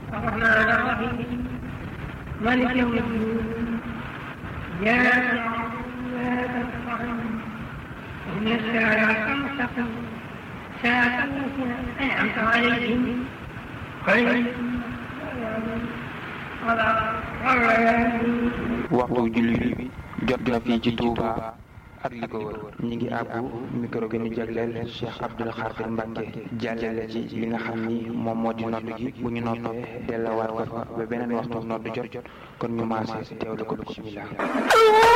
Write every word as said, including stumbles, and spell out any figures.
الرحمن الرحيم مالك يوم الدين إياك نعبد وإياك نستعين اهدنا الصراط المستقيم صراط الذين أنعمت عليهم غير المغضوب عليهم ولا الضالين. waxtu julli bi jot na fii ci Touba ak li ko wër ñi ngi àbbu micro gi ñu jagleel Cheikh Abdoul Khadir Mbacke jàllale ci li nga xam ni moom moo di noddu gi bu ñu noppee delluwaat ko fa ba beneen waxtu noddu jot kon ñu maase teewlu ko bismillah.